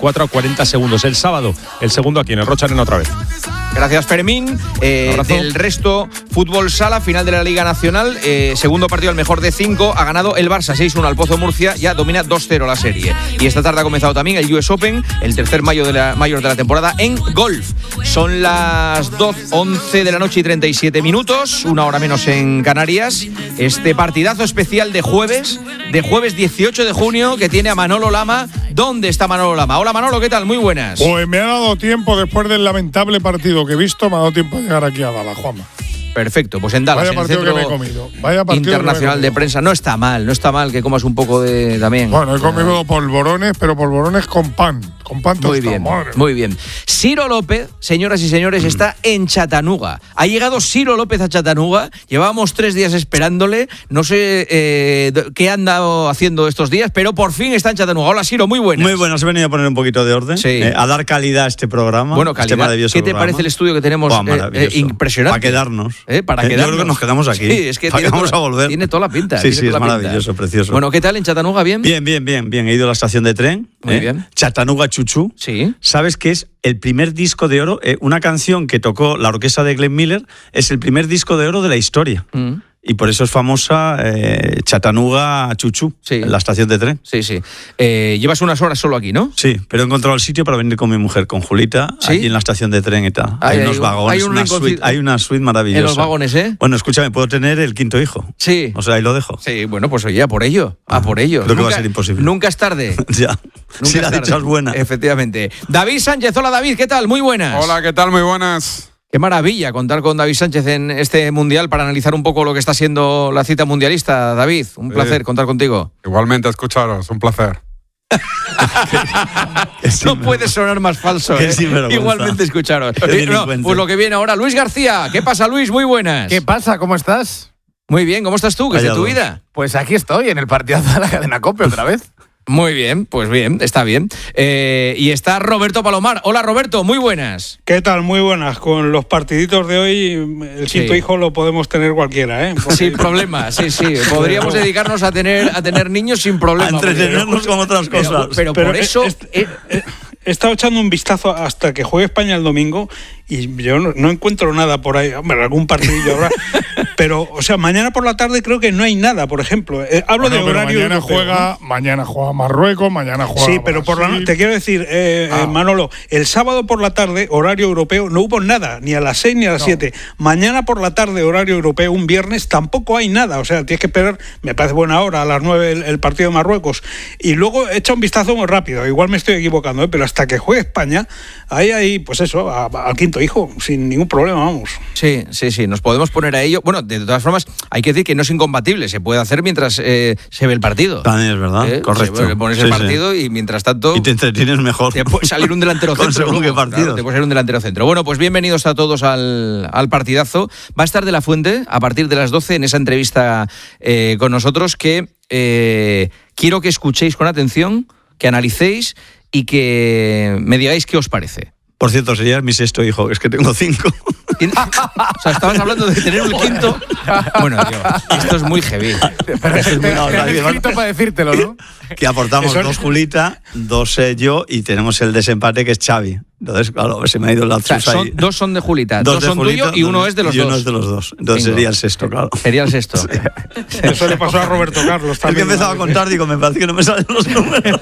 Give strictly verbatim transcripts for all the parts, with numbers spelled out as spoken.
cuatro a cuarenta segundos. El sábado, el segundo aquí en el Rocha Arena otra vez. Gracias, Fermín. Eh, del resto, fútbol sala, final de la Liga Nacional. Eh, segundo partido al mejor de cinco. Ha ganado el Barça seis uno al Pozo Murcia. Ya domina dos cero la serie. Y esta tarde ha comenzado también el U S Open, el tercer mayo de la, mayor de la temporada en golf. Son las doce, once de la noche y treinta y siete minutos. Una hora menos en Canarias. Este partidazo especial de jueves, de jueves dieciocho de junio, que tiene a Manolo Lama. ¿Dónde está Manolo Lama? Hola, Manolo, ¿qué tal? Muy buenas. Pues me ha dado tiempo, después del lamentable partido que he visto, me ha dado tiempo a llegar aquí a Dallas, Juanma. Perfecto, pues en Dallas, Vaya en el partido Centro que me he comido. Vaya partido Internacional que me he de comido. Prensa. No está mal, no está mal que comas un poco de también. Bueno, he comido polvorones, pero polvorones con pan. Con pan tostado. Muy bien, madre. muy bien. Ciro López, señoras y señores, está en Chattanooga. Ha llegado Ciro López a Chattanooga. Llevábamos tres días esperándole. No sé eh, qué ha andado haciendo estos días, pero por fin está en Chattanooga. Hola, Ciro, muy buenas. Muy buenas, he venido a poner un poquito de orden, Sí. eh, a dar calidad a este programa. Bueno, calidad. Este maravilloso ¿Qué te programa. parece el estudio que tenemos? Buah, eh, maravilloso. eh, impresionante. Para quedarnos. ¿Eh? Para Eh, quedarnos. Yo creo que nos quedamos aquí. Sí, es que ¿Para tiene qué vamos toda, a volver? Tiene toda la pinta. Sí, tiene sí, es toda la pinta. maravilloso, precioso. Bueno, ¿qué tal en Chattanooga? ¿Bien? Bien, bien, bien, bien. He ido a la estación de tren. Muy eh, bien. Chattanooga Chuchu. Sí. ¿Sabes qué es el primer disco de oro? Eh, una canción que tocó la orquesta de Glenn Miller es el primer disco de oro de la historia. Mm. Y por eso es famosa eh, Chattanooga Chuchu, Sí. la estación de tren. Sí, sí. Eh, llevas unas horas solo aquí, ¿no? Sí, pero he encontrado el sitio para venir con mi mujer, con Julita, ¿Sí? allí en la estación de tren y tal. Hay- Hay, unos hay- vagones, hay un una rinconcito- suite, hay una suite maravillosa. En los vagones, ¿eh? Bueno, escúchame, puedo tener el quinto hijo. Sí. O sea, ahí lo dejo. Sí, bueno, pues oye, a por ello, a por ello. Creo que va a ser imposible. Nunca es tarde. Ya. Nunca Si es la tarde. dicha es buena. Efectivamente. David Sánchez, hola David, ¿qué tal? Muy buenas. Hola, ¿qué tal? Muy buenas. Qué maravilla contar con David Sánchez en este Mundial para analizar un poco lo que está siendo la cita mundialista. David, un Sí. placer contar contigo. Igualmente, escucharos, un placer. No puede sonar más falso. Qué ¿eh? sinvergüenza. Igualmente escucharos. Qué Eh, no, delincuente. pues lo que viene ahora, Luis García. ¿Qué pasa, Luis? Muy buenas. ¿Qué pasa? ¿Cómo estás? Muy bien, ¿cómo estás tú? ¿Qué es de Vaya tu dos. vida? Pues aquí estoy, en el partidazo de la cadena COPE otra vez. Muy bien, pues bien, está bien. Eh, y está Roberto Palomar. Hola, Roberto, muy buenas. ¿Qué tal? Muy buenas. Con los partiditos de hoy, el Sí. quinto hijo lo podemos tener cualquiera, ¿eh? Porque- Sin problema, sí, sí. Podríamos dedicarnos a tener, a tener niños sin problema. A entretenernos con otras Pero- cosas. Pero, Pero por eso... es- es- eh, he estado echando un vistazo hasta que juegue España el domingo y yo no, no encuentro nada por ahí. Hombre, algún partidillo habrá. Pero, o sea, mañana por la tarde creo que no hay nada, por ejemplo. Eh, hablo Bueno, de pero horario mañana europeo, juega, mañana juega Marruecos, mañana juega Sí, pero por la Brasil. no- te quiero decir, eh, Ah. eh, Manolo, el sábado por la tarde, horario europeo, no hubo nada, ni a las seis ni a las No. siete. Mañana por la tarde, horario europeo, un viernes, tampoco hay nada. O sea, tienes que esperar, me parece buena hora, a las nueve el, el partido de Marruecos. Y luego echa un vistazo muy rápido, igual me estoy equivocando, ¿eh? Pero hasta que juegue España, ahí hay, pues eso, a- al quinto hijo, sin ningún problema, vamos. Sí, sí, sí, nos podemos poner a ello. Bueno, de todas formas, hay que decir que no es incompatible, se puede hacer mientras eh, se ve el partido. También es verdad, ¿Eh? correcto. Se- Pones Sí, el sí. partido y mientras tanto... Y te entretienes mejor. Te puede salir un delantero Con centro. según qué luego, claro, partidos. te puede salir un delantero centro. Bueno, pues bienvenidos a todos al, al partidazo. Va a estar De La Fuente a partir de las doce en esa entrevista eh, con nosotros que eh, quiero que escuchéis con atención, que analicéis y que me digáis qué os parece. Por cierto, sería mi sexto hijo, es que tengo cinco. ¿Tien- O sea, estabas hablando de tener un quinto. Bueno, tío, esto es muy heavy. Pero es muy- no, te han David, escrito para decírtelo, ¿no? Que aportamos Eso- dos Julita, dos eh, yo y tenemos el desempate que es Xavi. Entonces, claro, se me ha ido el O sea, lapsus son- ahí. dos son de Julita, dos, de son Julita, tuyos y uno dos- es de los y dos. uno es de los dos. Entonces Bingo. sería el sexto, claro. Sería el sexto. Eso le pasó a Roberto Carlos Es que también. empezaba a contar, digo, me parece que no me salen los números.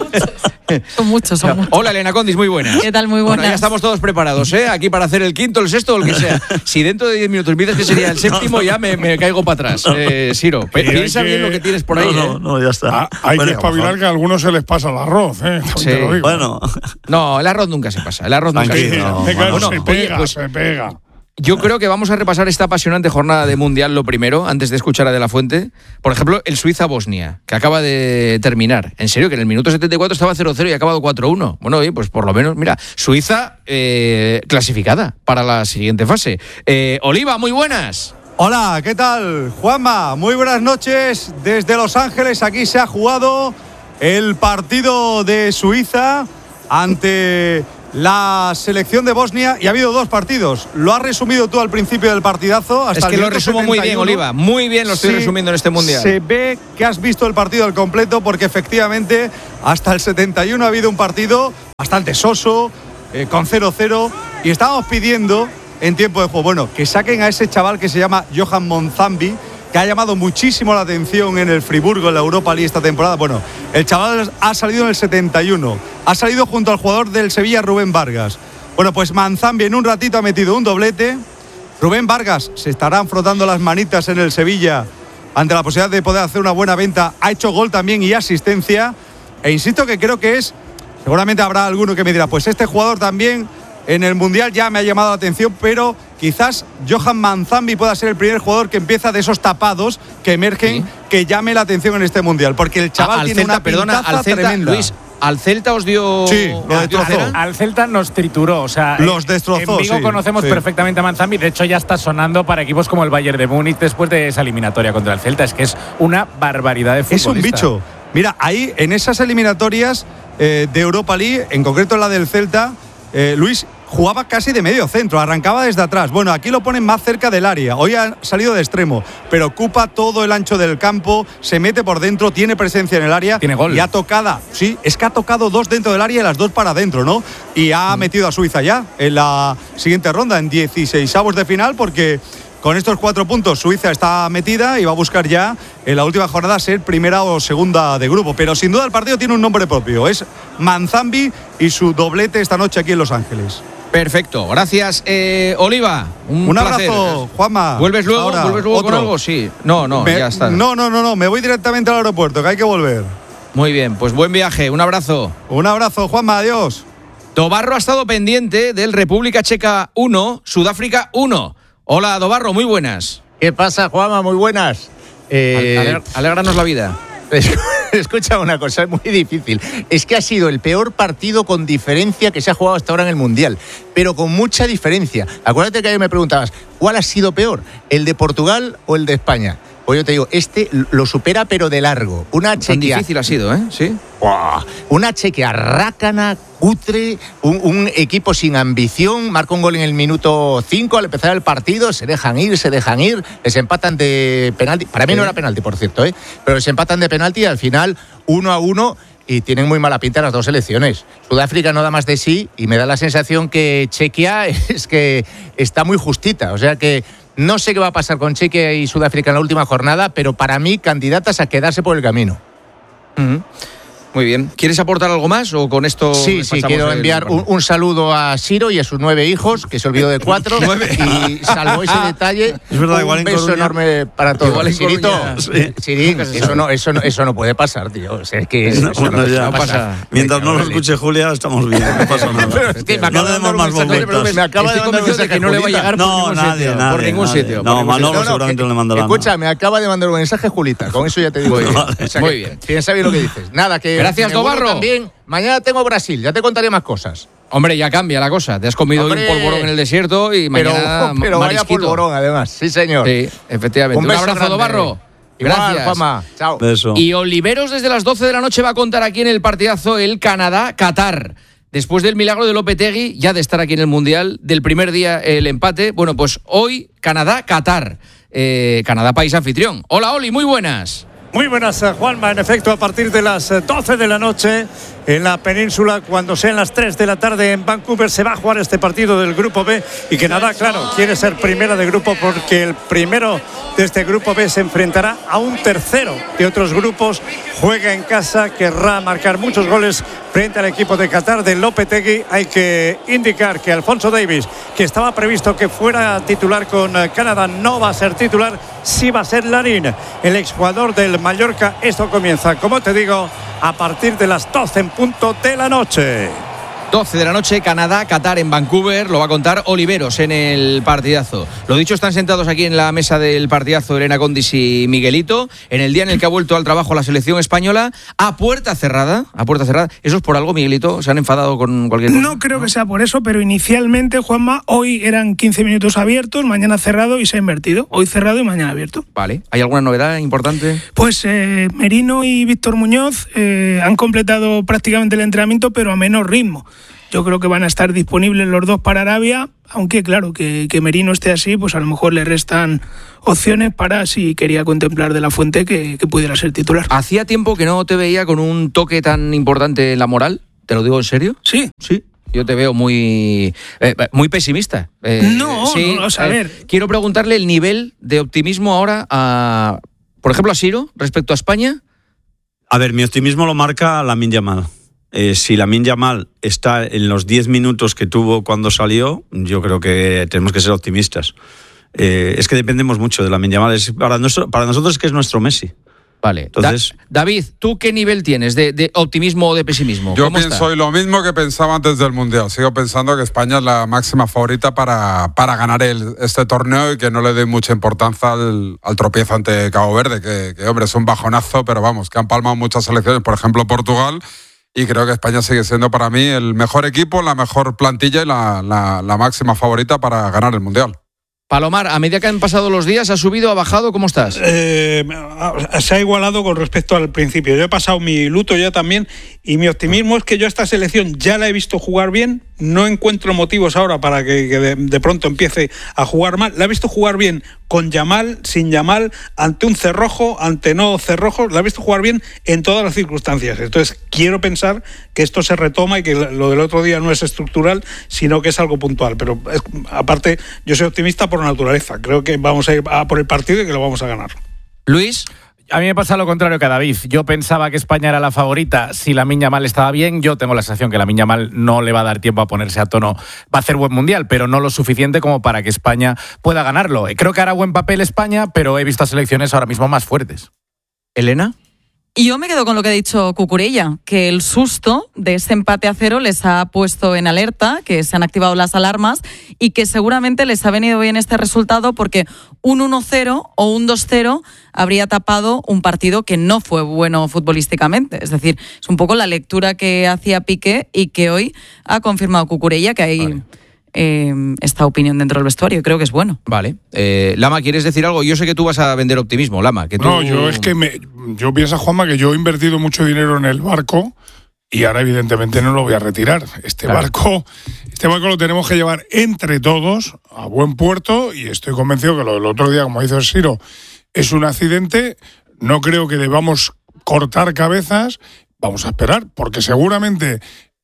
Son muchos, son muchos. Hola, Elena Condis, muy buenas. ¿Qué tal? Muy Bueno, buenas. ya estamos todos preparados, ¿eh? Aquí para hacer el quinto, el sexto o el que sea. Si dentro de diez minutos me dices que sería el séptimo, ya me, me caigo para atrás. Eh, Siro, pe- Y hay piensa que- bien lo que tienes por ahí, No, ¿eh? no, no, ya está. Ah, hay Bueno, que espabilar mejor. que a algunos se les pasa el arroz, ¿eh? También Sí. te lo digo. Bueno, No, el arroz nunca se pasa. El arroz nunca Tranquilo. se pasa. No, Venga, bueno, se oye, pega, pues- se pega. Yo creo que vamos a repasar esta apasionante jornada de Mundial lo primero, antes de escuchar a De La Fuente. Por ejemplo, el Suiza-Bosnia, que acaba de terminar. En serio, que en el minuto setenta y cuatro estaba cero cero y ha acabado cuatro uno. Bueno, oye, pues por lo menos, mira, Suiza eh, clasificada para la siguiente fase. Eh, Oliva, muy buenas. Hola, ¿qué tal? Juanma, muy buenas noches desde Los Ángeles. Aquí se ha jugado el partido de Suiza ante la selección de Bosnia y ha habido dos partidos. Lo has resumido tú al principio del partidazo. Hasta es que el lo resumo muy bien, Oliva. Muy bien lo estoy sí, resumiendo en este Mundial. Se ve que has visto el partido al completo porque efectivamente hasta el setenta y uno ha habido un partido bastante soso, eh, con cero cero, y estábamos pidiendo en tiempo de juego, bueno, que saquen a ese chaval que se llama Johan Monzambi, que ha llamado muchísimo la atención en el Friburgo, en la Europa League esta temporada. Bueno, el chaval ha salido en el setenta y uno, ha salido junto al jugador del Sevilla, Rubén Vargas. Bueno, pues Monzambi en un ratito ha metido un doblete. Rubén Vargas se estarán frotando las manitas en el Sevilla ante la posibilidad de poder hacer una buena venta. Ha hecho gol también y asistencia. E insisto que creo que es, seguramente habrá alguno que me dirá, pues este jugador también en el Mundial ya me ha llamado la atención, pero quizás Johan Monzambi pueda ser el primer jugador que empieza de esos tapados que emergen, sí, que llame la atención en este Mundial, porque el chaval al tiene Celta, una pintaza perdona, al Celta, tremenda. Luis, ¿al Celta os dio...? Sí, lo destrozó. Al, al Celta nos trituró, o sea, los destrozó, en Vigo sí, conocemos sí. perfectamente a Monzambi, de hecho ya está sonando para equipos como el Bayern de Múnich después de esa eliminatoria contra el Celta. Es que es una barbaridad de futbolista. Es un bicho. Mira, ahí en esas eliminatorias eh, de Europa League, en concreto la del Celta, eh, Luis jugaba casi de medio centro, arrancaba desde atrás. Bueno, aquí lo ponen más cerca del área. Hoy ha salido de extremo, pero ocupa todo el ancho del campo, se mete por dentro, tiene presencia en el área. Tiene gol. Y ha tocado, sí, es que ha tocado dos dentro del área y las dos para adentro, ¿no? Y ha mm. metido a Suiza ya en la siguiente ronda, en dieciseisavos de final, porque con estos cuatro puntos Suiza está metida y va a buscar ya en la última jornada ser primera o segunda de grupo. Pero sin duda el partido tiene un nombre propio, es Monzambi y su doblete esta noche aquí en Los Ángeles. Perfecto, gracias, eh, Oliva. Un, un placer. abrazo, Juanma. ¿Vuelves luego? Ahora, ¿Vuelves luego otro. con algo? Sí. No, no, me, ya está. No, no, no, no, me voy directamente al aeropuerto, que hay que volver. Muy bien, pues buen viaje, un abrazo. Un abrazo, Juanma, adiós. Dobarro ha estado pendiente del República Checa uno, Sudáfrica uno. Hola, Dobarro, muy buenas. ¿Qué pasa, Juanma? Muy buenas. Eh, Alegr- alégranos la vida. Escucha una cosa, es muy difícil. Es que ha sido el peor partido con diferencia que se ha jugado hasta ahora en el Mundial, pero con mucha diferencia. Acuérdate que ayer me preguntabas, ¿cuál ha sido peor? ¿El de Portugal o el de España? Pues yo te digo, este lo supera pero de largo. Una Chequia... Tan difícil ha sido, ¿eh? Sí. ¡Wow! Una Chequia rácana, cutre, un, un equipo sin ambición. Marca un gol en el minuto cinco al empezar el partido, se dejan ir, se dejan ir, les empatan de penalti. Para mí no era penalti, por cierto, ¿eh? Pero les empatan de penalti y al final uno a uno. Y tienen muy mala pinta las dos selecciones. Sudáfrica no da más de sí y me da la sensación que Chequia es que está muy justita. O sea que no sé qué va a pasar con Chequia y Sudáfrica en la última jornada, pero para mí candidatas a quedarse por el camino. Uh-huh. Muy bien. ¿Quieres aportar algo más o con esto? Sí, sí, quiero enviar un, un saludo a Siro y a sus nueve hijos, que se olvidó de cuatro. Y salvo ese detalle, es verdad, un igual en beso Coruña, enorme para todos. Igual en Sirito, Coruña, sí. Sirín, eso no, eso, no, eso no puede pasar, tío. O sea, es que eso, no, eso bueno, no, ya, no pasa. Mientras no lo escuche Julia, estamos bien, no pasa nada. Pero es que me acaba no de demos mandar más un mensaje, bombitas. me acaba de Estoy mandar un convencido de que no le va a llegar No, por ningún nadie, sitio. nadie, por ningún nadie. sitio. No, por ningún Manolo sitio. seguramente que, le mandará. Escucha, me acaba de mandar un mensaje Julita, con eso ya te digo. Muy bien, o sea, muy que bien. Piensa bien lo que dices. Nada, que Gracias, me vuelvo Dobarro. También, mañana tengo Brasil, ya te contaré más cosas. Hombre, ya cambia la cosa. Te has comido Hombre, un polvorón en el desierto y Pero, mañana pero vaya marisquito. polvorón, además. Sí, señor. Sí, efectivamente. Un, Un beso abrazo, grande. Dobarro. Igual, Gracias. Juanma. Chao. Beso. Y Oliveros desde las doce de la noche va a contar aquí en el partidazo el Canadá-Qatar. Después del milagro de Lopetegui, ya de estar aquí en el Mundial, del primer día el empate. Bueno, pues hoy Canadá-Qatar. Eh, Canadá, país anfitrión. Hola, Oli, muy buenas. Muy buenas, Juanma. En efecto, a partir de las doce de la noche en la península, cuando sean las tres de la tarde en Vancouver, se va a jugar este partido del Grupo B. Y Canadá, claro, quiere ser primera de grupo porque el primero de este Grupo B se enfrentará a un tercero de otros grupos. Juega en casa, querrá marcar muchos goles frente al equipo de Qatar de Lopetegui. Hay que indicar que Alfonso Davies, que estaba previsto que fuera titular con Canadá, no va a ser titular, sí va a ser Larín, el exjugador del Mallorca. Esto comienza, como te digo, a partir de las doce en punto de la noche. doce de la noche, Canadá, Qatar en Vancouver. Lo va a contar Oliveros en el partidazo. Lo dicho, están sentados aquí en la mesa del partidazo Elena Condis y Miguelito, en el día en el que ha vuelto al trabajo la selección española, a puerta cerrada. A puerta cerrada. ¿Eso es por algo, Miguelito? ¿Se han enfadado con cualquier cosa? No creo que sea por eso, pero inicialmente, Juanma, hoy eran quince minutos abiertos, mañana cerrado y se ha invertido. Hoy cerrado y mañana abierto. Vale. ¿Hay alguna novedad importante? Pues eh, Merino y Víctor Muñoz eh, han completado prácticamente el entrenamiento, pero a menor ritmo. Yo creo que van a estar disponibles los dos para Arabia, aunque claro, que, que Merino esté así, pues a lo mejor le restan opciones para, si quería contemplar De La Fuente, que, que pudiera ser titular. ¿Hacía tiempo que no te veía con un toque tan importante en la moral? ¿Te lo digo en serio? Sí. Sí. Yo te veo muy eh, muy pesimista. Eh, no, sí, no, o sea, a ver. Eh, quiero preguntarle el nivel de optimismo ahora a, por ejemplo, a Siro respecto a España. A ver, mi optimismo lo marca Lamine Yamal. Eh, si Lamine Yamal está en los diez minutos que tuvo cuando salió, yo creo que tenemos que ser optimistas. Eh, es que dependemos mucho de Lamine Yamal. Es, para, nuestro, para nosotros es que es nuestro Messi. Vale. Entonces, da- David, ¿tú qué nivel tienes de, de optimismo o de pesimismo? Yo ¿Cómo pienso está? hoy lo mismo que pensaba antes del Mundial. Sigo pensando que España es la máxima favorita para, para ganar el, este torneo y que no le dé mucha importancia al, al tropiezo ante Cabo Verde, que, que, hombre, es un bajonazo, pero vamos, que han palmado muchas selecciones, por ejemplo, Portugal, y creo que España sigue siendo para mí el mejor equipo, la mejor plantilla y la, la, la máxima favorita para ganar el Mundial. Palomar, a medida que han pasado los días, ¿ha subido, ha bajado? ¿Cómo estás? Eh, se ha igualado con respecto al principio. Yo he pasado mi luto ya también y mi optimismo es que yo a esta selección ya la he visto jugar bien. No encuentro motivos ahora para que, que de, de pronto empiece a jugar mal. La he visto jugar bien con Yamal, sin Yamal, ante un cerrojo, ante no cerrojo. La he visto jugar bien en todas las circunstancias. Entonces quiero pensar que esto se retoma y que lo del otro día no es estructural, sino que es algo puntual. Pero es, aparte, yo soy optimista por naturaleza. Creo que vamos a ir a por el partido y que lo vamos a ganar. Luis. A mí me pasa lo contrario que a David. Yo pensaba que España era la favorita si Lamine Yamal estaba bien. Yo tengo la sensación que Lamine Yamal no le va a dar tiempo a ponerse a tono. Va a hacer buen mundial, pero no lo suficiente como para que España pueda ganarlo. Creo que hará buen papel España, pero he visto a selecciones ahora mismo más fuertes. ¿Elena? Y yo me quedo con lo que ha dicho Cucurella, que el susto de ese empate a cero les ha puesto en alerta, que se han activado las alarmas y que seguramente les ha venido bien este resultado porque un uno cero o un dos cero habría tapado un partido que no fue bueno futbolísticamente. Es decir, es un poco la lectura que hacía Piqué y que hoy ha confirmado Cucurella, que hay... Vale. Eh, esta opinión dentro del vestuario, creo que es bueno. Vale. Eh, Lama, ¿quieres decir algo? Yo sé que tú vas a vender optimismo, Lama. Que tú... No, yo es que me, yo pienso, Juanma, que yo he invertido mucho dinero en el barco y ahora evidentemente no lo voy a retirar. Este claro. barco, este barco lo tenemos que llevar entre todos a buen puerto y estoy convencido que lo del otro día, como dice el Siro, es un accidente. No creo que debamos cortar cabezas. Vamos a esperar, porque seguramente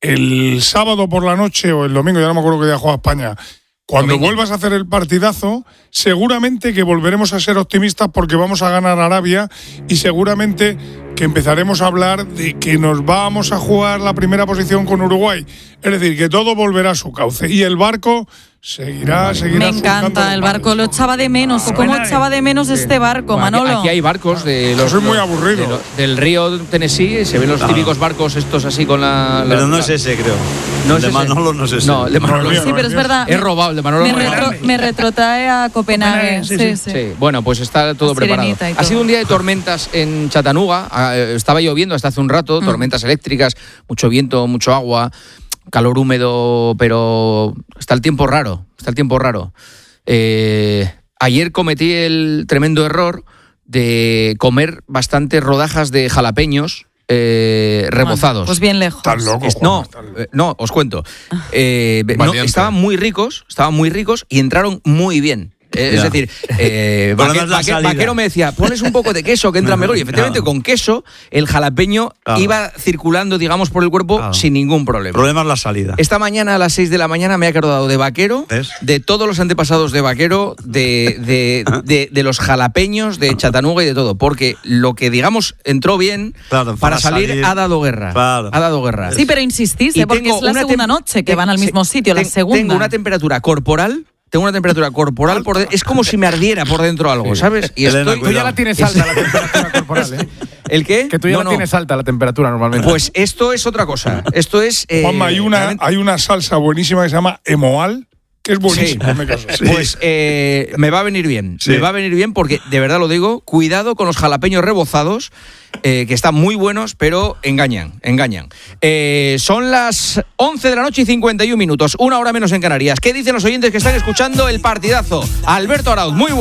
el sábado por la noche o el domingo, ya no me acuerdo qué día juega España, cuando domingo. vuelvas a hacer el partidazo, seguramente que volveremos a ser optimistas porque vamos a ganar Arabia y seguramente que empezaremos a hablar de que nos vamos a jugar la primera posición con Uruguay. Es decir, que todo volverá a su cauce y el barco seguirá, seguirá. Me encanta el barco, lo echaba de menos. ¿Cómo echaba de menos este barco, bueno, Manolo? Aquí, aquí hay barcos de los, soy muy aburrido. De lo, del río Tennessee, se ven los claro. típicos barcos estos así con la... la pero no la, es ese, creo. No el es de ese. Manolo no es ese. No, el de Manolo. No, sí, pero es verdad. Es robado, el de Manolo. Me, retro, me retrotrae a Copenhague. Sí, sí, sí. sí, bueno, pues está todo preparado. Todo. Ha sido un día de tormentas en Chattanooga. Estaba lloviendo hasta hace un rato, mm. tormentas eléctricas, mucho viento, mucho agua, calor húmedo, pero está el tiempo raro, está el tiempo raro. Eh, ayer cometí el tremendo error de comer bastantes rodajas de jalapeños eh, rebozados. Pues bien lejos. Estás loco, Juan, no, estás loco. Eh, no, os cuento. Eh, no, estaban muy ricos, estaban muy ricos y entraron muy bien. Eh, es decir, eh, vaque, vaque, Vaquero me decía, pones un poco de queso que entra mejor. Y efectivamente, claro. con queso, el jalapeño claro. iba circulando, digamos, por el cuerpo claro. sin ningún problema. El problema es la salida. Esta mañana a las seis de la mañana me he acordado de Vaquero, ¿ves? De todos los antepasados de Vaquero, de, de, de, de, de los jalapeños, de Chattanooga y de todo. Porque lo que, digamos, entró bien claro, para, para salir, salir ha dado guerra. Claro. Ha dado guerra. Sí, pero insistís, ¿eh? Porque es la segunda noche que van al mismo sitio, la segunda. Tengo una temperatura corporal. Tengo una temperatura corporal por de... es como si me ardiera por dentro algo, ¿sabes? Y estoy... Tú ya la tienes alta la temperatura corporal, ¿eh? ¿El qué? Que tú ya no, la no. tienes alta la temperatura normalmente. Pues esto es otra cosa. Esto es... Eh, Juanma, hay una, realmente... hay una salsa buenísima que se llama Emoal, que es buenísima. Sí. Sí. Pues eh, me va a venir bien. Sí. Me va a venir bien porque, de verdad lo digo, cuidado con los jalapeños rebozados, eh, que están muy buenos, pero engañan, engañan. Eh, son las once de la noche y cincuenta y un minutos, una hora menos en Canarias. ¿Qué dicen los oyentes que están escuchando el partidazo? Alberto Arauz, muy bueno.